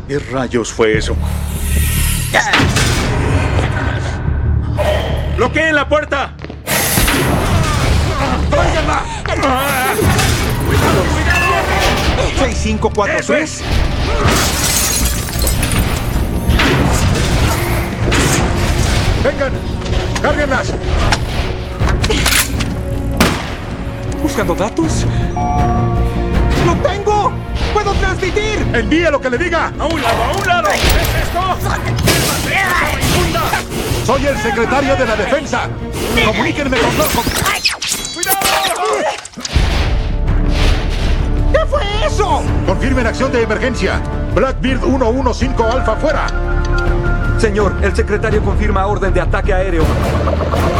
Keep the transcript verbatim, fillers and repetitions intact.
¿Qué rayos fue eso? ¡Bloqueen la puerta! ¡Tráiganla! ¡Cuidado, cuidado! ¿seis cinco cuatro ¡Eso tres? es! ¡Vengan! ¡Cárguenlas! ¿Buscando datos? ¡Lo tengo! ¡Puedo transmitir! ¡Envíe lo que le diga! ¡A un lado, a un lado! ¿Qué es esto? ¡Infunda! ¡Soy el secretario de la defensa! ¡Comuníquenme con Norfolk! ¡Cuidado! ¿Qué fue eso? Confirmen acción de emergencia. Blackbeard uno uno cinco Alfa fuera. Señor, el secretario confirma orden de ataque aéreo.